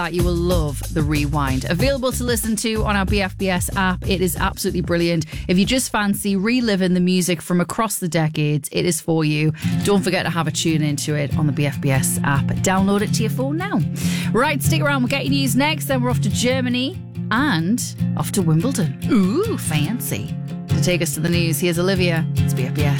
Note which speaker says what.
Speaker 1: You will love the Rewind. Available to listen to on our BFBS app. It is absolutely brilliant. If you just fancy reliving the music from across the decades, it is for you. Don't forget to have a tune into it on the BFBS app. Download it to your phone now. Right, stick around. We'll get your news next. Then we're off to Germany and off to Wimbledon. Ooh, fancy. To take us to the news, here's Olivia. It's BFBS.